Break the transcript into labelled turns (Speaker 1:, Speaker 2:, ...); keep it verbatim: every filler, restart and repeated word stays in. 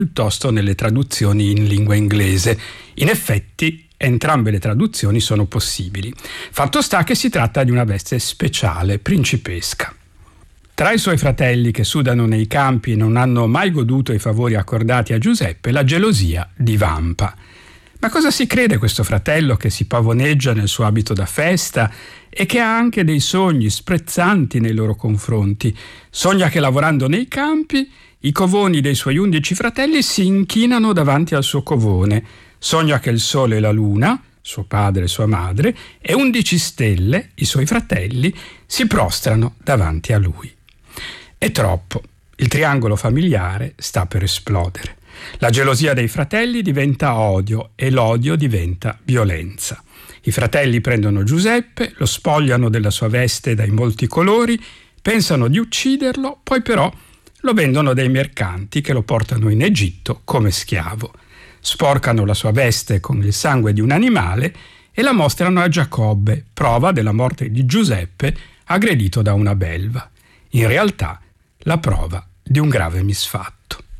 Speaker 1: piuttosto nelle traduzioni in lingua inglese. In effetti, entrambe le traduzioni sono possibili. Fatto sta che si tratta di una veste speciale, principesca. Tra i suoi fratelli che sudano nei campi e non hanno mai goduto i favori accordati a Giuseppe, la gelosia divampa. Ma cosa si crede questo fratello che si pavoneggia nel suo abito da festa e che ha anche dei sogni sprezzanti nei loro confronti? Sogna che lavorando nei campi i covoni dei suoi undici fratelli si inchinano davanti al suo covone. Sogna che il sole e la luna, suo padre e sua madre, e undici stelle, i suoi fratelli, si prostrano davanti a lui. È troppo. Il triangolo familiare sta per esplodere. La gelosia dei fratelli diventa odio e l'odio diventa violenza. I fratelli prendono Giuseppe, lo spogliano della sua veste dai molti colori, pensano di ucciderlo, poi però lo vendono dai mercanti che lo portano in Egitto come schiavo. Sporcano la sua veste con il sangue di un animale e la mostrano a Giacobbe, prova della morte di Giuseppe aggredito da una belva. In realtà, la prova di un grave misfatto.